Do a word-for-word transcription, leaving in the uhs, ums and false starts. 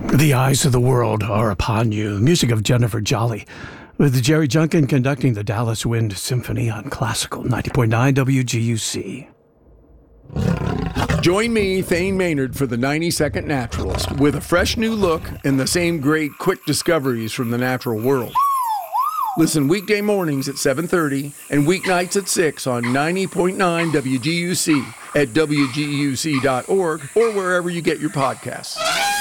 The eyes of the world are upon you. Music of Jennifer Jolly, with Jerry Junkin conducting the Dallas Wind Symphony on Classical ninety point nine W G U C. Join me, Thane Maynard, for the ninety second Naturalist, with a fresh new look and the same great quick discoveries from the natural world. Listen weekday mornings at seven thirty and weeknights at six on ninety point nine W G U C at W G U C dot org or wherever you get your podcasts.